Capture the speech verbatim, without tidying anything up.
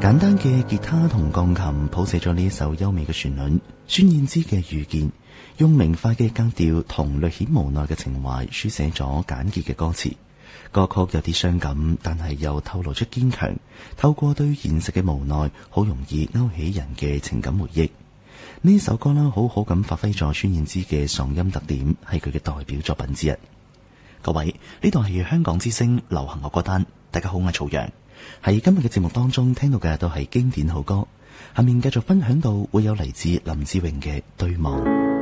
簡單嘅吉他同鋼琴譜寫咗呢一首優美嘅旋律，孫燕姿嘅遇見，用明快嘅格調同略顯無奈嘅情懷書寫咗簡潔嘅歌詞。歌曲有啲傷感，但係又透露出堅強。透過對現實嘅無奈，好容易勾起人嘅情感回憶。呢首歌啦，好好咁發揮咗孫燕姿嘅嗓音特點，係佢嘅代表作品之一。各位，呢度係香港之聲流行樂歌單，大家好，我係曹陽。喺今日嘅節目當中聽到嘅都係經典好歌，下面繼續分享到會有嚟自林志穎嘅對望。